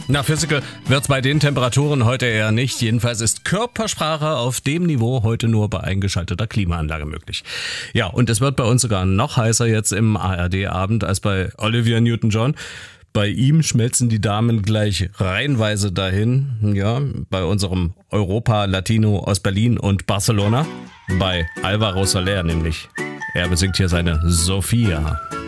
Na, Physical wird's bei den Temperaturen heute eher nicht. Jedenfalls ist Körpersprache auf dem Niveau heute nur bei eingeschalteter Klimaanlage möglich. Ja, und es wird bei uns sogar noch heißer jetzt im ARD-Abend als bei Olivia Newton-John. Bei ihm schmelzen die Damen gleich reihenweise dahin. Ja, bei unserem Europa-Latino aus Berlin und Barcelona. Bei Alvaro Soler nämlich. Er besingt hier seine Sophia.